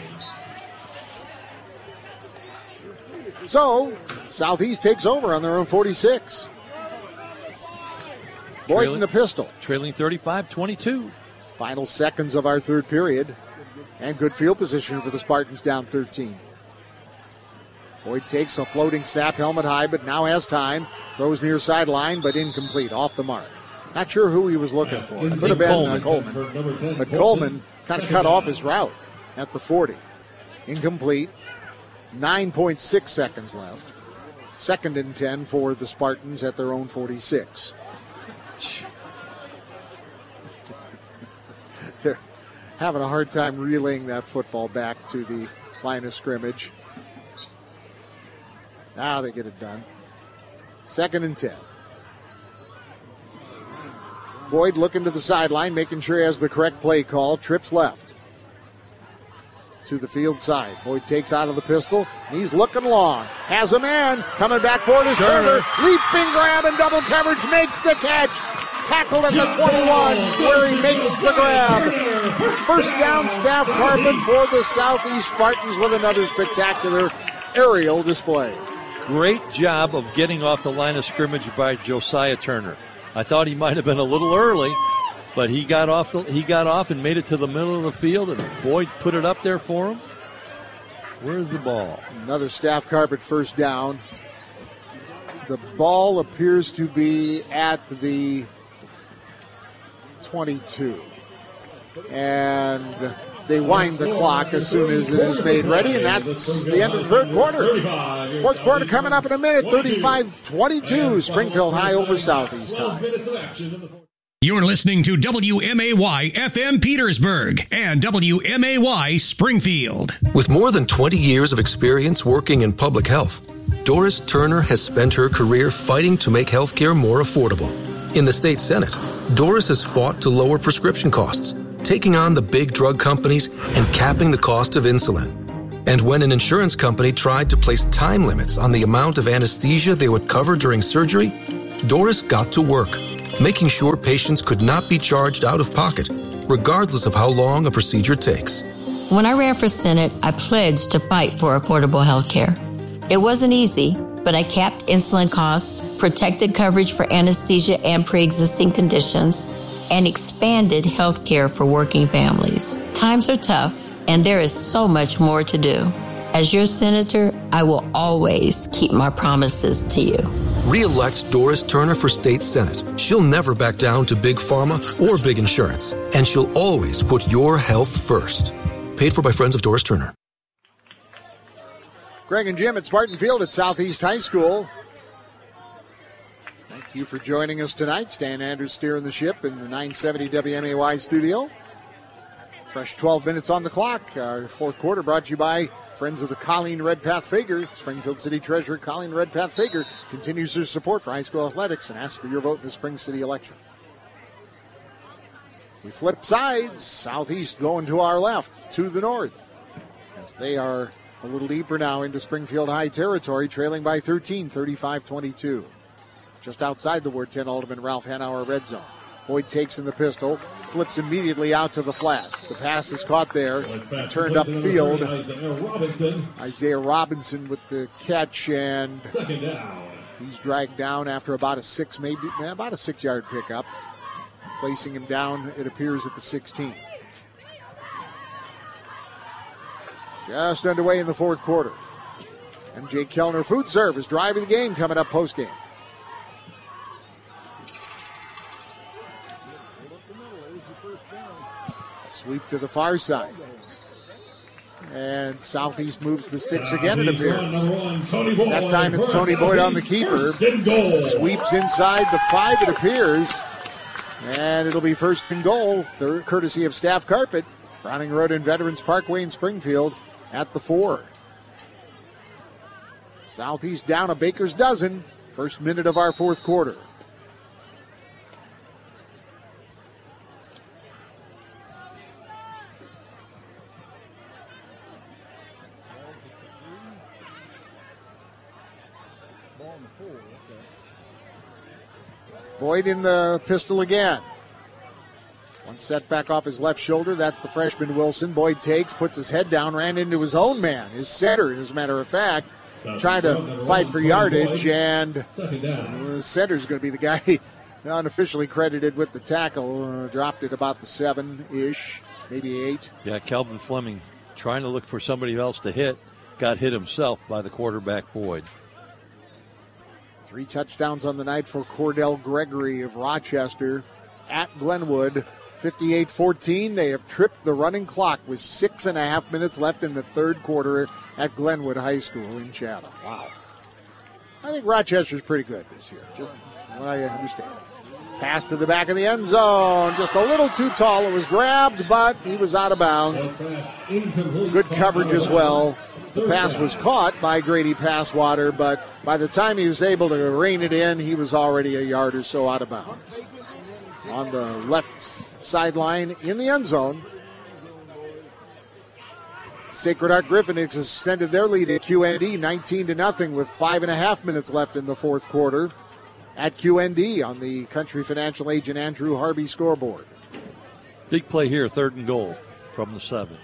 So, Southeast takes over on their own forty-six. Boyd in the pistol. Trailing thirty-five twenty-two. Final seconds of our third period. And good field position for the Spartans down thirteen. Boyd takes a floating snap, helmet high, but now has time. Throws near sideline, but incomplete, off the mark. Not sure who he was looking for. Could have been uh, Coleman. But Coleman kind of cut off his route at the forty. Incomplete. nine point six seconds left. Second and ten for the Spartans at their own forty-six. They're having a hard time relaying that football back to the line of scrimmage. Now they get it done. Second and ten. Boyd looking to the sideline, making sure he has the correct play call. Trips left to the field side. Boyd takes out of the pistol. He's looking long. Has a man. Coming back for it is Turner. Leaping grab and double coverage. Makes the catch. Tackled at the twenty-one where he makes the grab. First down, Staff Carpet for the Southeast Spartans with another spectacular aerial display. Great job of getting off the line of scrimmage by Josiah Turner. I thought he might have been a little early, but he got off the, he got off and made it to the middle of the field, and Boyd put it up there for him. Where's the ball? Another Staff Carpet first down. The ball appears to be at the twenty-two. And they wind the clock as soon as it is made ready, and that's the end of the third quarter. Fourth quarter coming up in a minute, thirty-five twenty-two, Springfield High over Southeast High. You're listening to W M A Y F M Petersburg and W M A Y Springfield. With more than twenty years of experience working in public health, Doris Turner has spent her career fighting to make health care more affordable. In the state Senate, Doris has fought to lower prescription costs taking on the big drug companies and capping the cost of insulin. And when an insurance company tried to place time limits on the amount of anesthesia they would cover during surgery, Doris got to work, making sure patients could not be charged out of pocket, regardless of how long a procedure takes. When I ran for Senate, I pledged to fight for affordable health care. It wasn't easy, but I capped insulin costs, protected coverage for anesthesia and pre-existing conditions, and expanded health care for working families. Times are tough, and there is so much more to do. As your senator, I will always keep my promises to you. Re-elect Doris Turner for State Senate. She'll never back down to big pharma or big insurance, and she'll always put your health first. Paid for by Friends of Doris Turner. Greg and Jim at Spartan Field at Southeast High School. Thank you for joining us tonight. Stan Andrews steering the ship in the nine seventy W M A Y studio. Fresh twelve minutes on the clock. Our fourth quarter brought to you by Friends of the Colleen Redpath Fager. Springfield City Treasurer Colleen Redpath Fager continues her support for high school athletics and asks for your vote in the Spring City election. We flip sides. Southeast going to our left, to the north, as they are a little deeper now into Springfield High territory, trailing by thirteen, thirty-five twenty-two. Just outside the Ward ten Alderman Ralph Hanauer red zone. Boyd takes in the pistol, flips immediately out to the flat. The pass is caught there, turned upfield. Isaiah Robinson. Isaiah Robinson with the catch, and Second down. he's dragged down after about a six, maybe about a six-yard pickup, placing him down, it appears, at the sixteen. Just underway in the fourth quarter. M J Kellner Food Service driving the game coming up postgame. Sweep to the far side. And Southeast moves the sticks again, it appears. That time it's Tony Boyd on the keeper. Sweeps inside the five, it appears. And it'll be first and goal, third, courtesy of Staff Carpet. Browning Road and Veterans Parkway in Springfield at the four. Southeast down a baker's dozen. First minute of our fourth quarter. Boyd in the pistol again. One setback off his left shoulder. That's the freshman Wilson. Boyd takes, puts his head down, ran into his own man, his center, as a matter of fact, trying to fight for yardage, and the center's going to be the guy unofficially credited with the tackle. Uh, dropped it about the seven-ish, maybe eight. Yeah, Kelvin Fleming trying to look for somebody else to hit, got hit himself by the quarterback Boyd. Three touchdowns on the night for Cordell Gregory of Rochester at Glenwood. fifty-eight fourteen. They have tripped the running clock with six and a half minutes left in the third quarter at Glenwood High School in Chatham. Wow. I think Rochester's pretty good this year, just what I understand. Pass to the back of the end zone. Just a little too tall. It was grabbed, but he was out of bounds. Good coverage as well. The pass was caught by Grady Passwater, but by the time he was able to rein it in, he was already a yard or so out of bounds. On the left sideline in the end zone, Sacred Heart Griffin has extended their lead at Q N D nineteen to nothing with five and a half minutes left in the fourth quarter at Q N D on the Country Financial Agent Andrew Harvey scoreboard. Big play here, third and goal from the seven.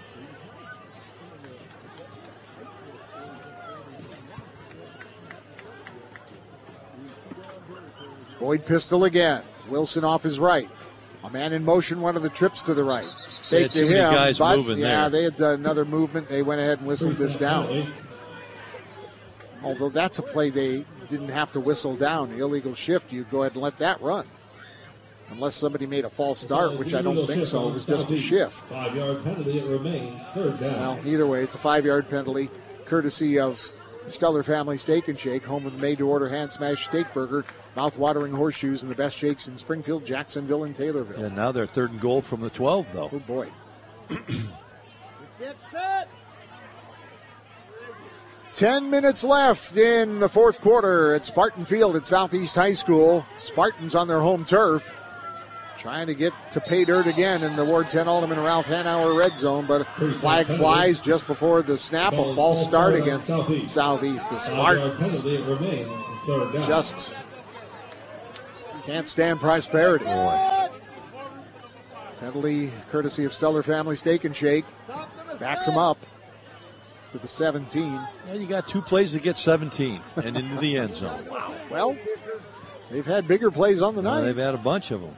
Boyd pistol again. Wilson off his right. A man in motion, one of the trips to the right. Fake to him, guys but moving yeah, there. they had uh, another movement. They went ahead and whistled this down. Although that's a play they didn't have to whistle down. The illegal shift, you go ahead and let that run. Unless somebody made a false start, which I don't think so. It was just a shift. Five-yard penalty, it remains third down. Well, either way, it's a five-yard penalty, courtesy of Stellar Family Steak and Shake, home of the made-to-order hand-smashed steak burger, mouth-watering horseshoes, and the best shakes in Springfield, Jacksonville, and Taylorville. And now they're third and goal from the twelve, though. Good boy. Get set. Ten minutes left in the fourth quarter at Spartan Field at Southeast High School. Spartans on their home turf, trying to get to pay dirt again in the Ward ten Alderman Ralph Hanauer red zone, but flag flies just before the snap. A false start against Southeast. The Spartans just can't stand prosperity. Penalty courtesy of Stellar Family Steak and Shake. Backs them up to the seventeen. Yeah, you got two plays to get seventeen and into the end zone. Wow. Well, they've had bigger plays on the night. Uh, they've had a bunch of them.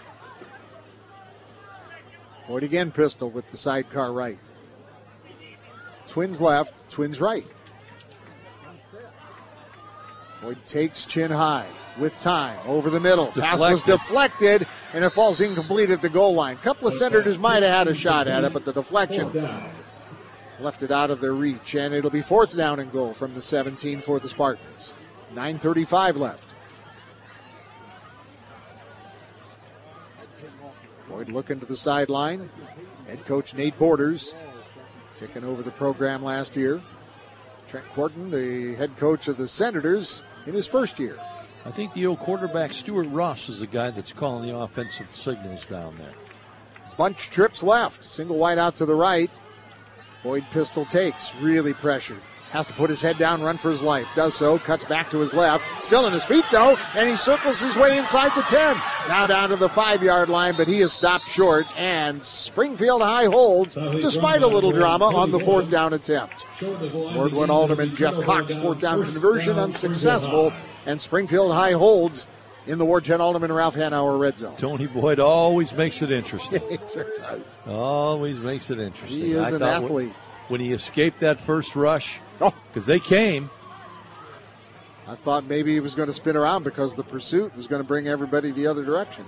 Boyd again pistol with the sidecar right. Twins left, Twins right. Boyd takes chin high with time over the middle. Deflected. Pass was deflected, and it falls incomplete at the goal line. A couple of Senators might have had a shot at it, but the deflection left it out of their reach, and it'll be fourth down and goal from the seventeen for the Spartans. nine thirty-five left. Boyd looking to the sideline. Head coach Nate Borders taking over the program last year. Trent Quarton, the head coach of the Senators, in his first year. I think the old quarterback Stuart Ross is the guy that's calling the offensive signals down there. Bunch trips left. Single wide out to the right. Boyd pistol takes. Really pressured. Has to put his head down, run for his life. Does so. Cuts back to his left. Still on his feet, though, and he circles his way inside the ten. Now down to the five-yard line, but he is stopped short, and Springfield High holds, despite a little drama, on the fourth down attempt. Ward one Alderman Jeff Cox, fourth down conversion, unsuccessful, and Springfield High holds in the Ward ten Alderman Ralph Hanauer red zone. Tony Boyd always makes it interesting. He sure does. Always makes it interesting. He is I an athlete. When, when he escaped that first rush, because oh. they came. I thought maybe he was going to spin around because the pursuit was going to bring everybody the other direction.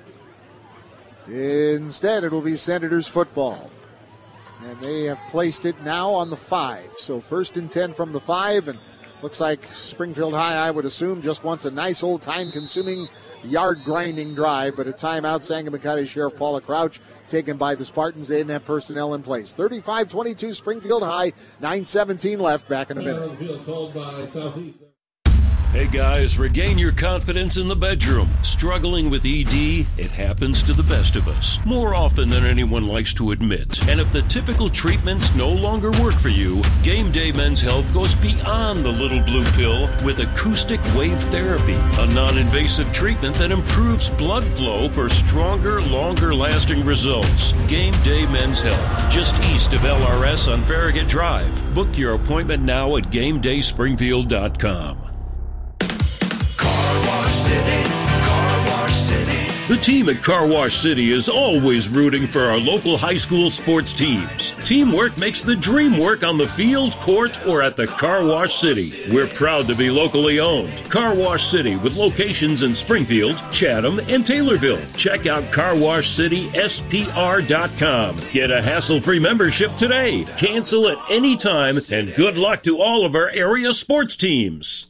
Instead, it will be Senators football. And they have placed it now on the five. So first and ten from the five, and looks like Springfield High, I would assume, just wants a nice old time-consuming, yard-grinding drive, but a timeout, Sangamon Sheriff Paula Crouch, taken by the Spartans. They didn't have personnel in place. thirty-five twenty-two Springfield High, nine seventeen left, back in a minute. Called by Southeast. Hey guys, regain your confidence in the bedroom. Struggling with E D? It happens to the best of us. More often than anyone likes to admit. And if the typical treatments no longer work for you, Game Day Men's Health goes beyond the little blue pill with acoustic wave therapy, a non-invasive treatment that improves blood flow for stronger, longer-lasting results. Game Day Men's Health, just east of L R S on Farragut Drive. Book your appointment now at game day springfield dot com. Car Wash City, Car Wash City. The team at Car Wash City is always rooting for our local high school sports teams. Teamwork makes the dream work on the field, court, or at the Car Wash City. We're proud to be locally owned. Car Wash City with locations in Springfield, Chatham, and Taylorville. Check out car wash city s p r dot com. Get a hassle-free membership today. Cancel at any time, and good luck to all of our area sports teams.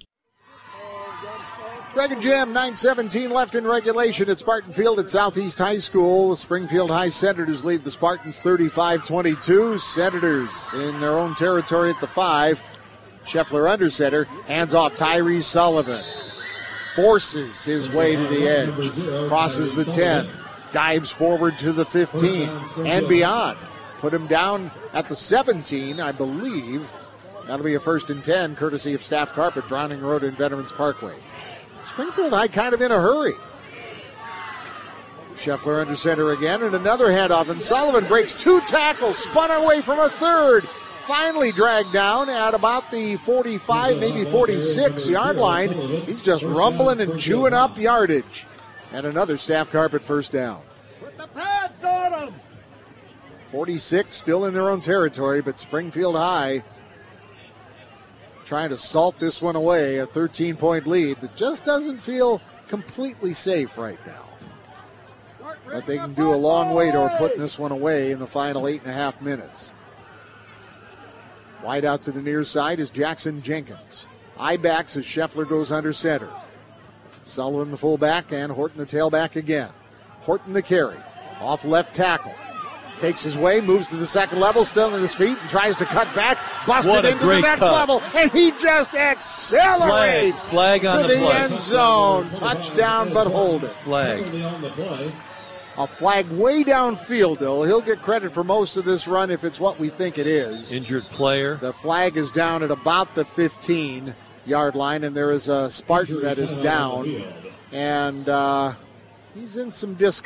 Greg and Jim, nine seventeen left in regulation at Spartan Field at Southeast High School. The Springfield High Senators lead the Spartans thirty-five twenty-two. Senators in their own territory at the five. Scheffler under center, hands off Tyree Sullivan. Forces his way to the edge, crosses the ten, dives forward to the fifteen and beyond. Put him down at the seventeen, I believe. That'll be a first and ten, courtesy of Staff Carpet, Browning Road and Veterans Parkway. Springfield High kind of in a hurry. Scheffler under center again, and another handoff, and Sullivan breaks two tackles, spun away from a third, finally dragged down at about the forty-five, maybe forty-six yard line. He's just rumbling and chewing up yardage. And another Staff Carpet first down. forty-six still in their own territory, but Springfield High trying to salt this one away, a thirteen-point lead that just doesn't feel completely safe right now. But they can do a long way toward putting this one away in the final eight and a half minutes. Wide out to the near side is Jackson Jenkins. Eye backs as Scheffler goes under center. Sullivan the fullback and Horton the tailback again. Horton the carry. Off left tackle. Takes his way, moves to the second level, still on his feet, and tries to cut back. Busted into the next cut. level, and he just accelerates flag, flag on to the, the play. end zone. Touchdown, but hold it. Flag. A flag way downfield, though. He'll get credit for most of this run if it's what we think it is. Injured player. The flag is down at about the fifteen-yard line, and there is a Spartan that is down. And uh, he's in some discomfort.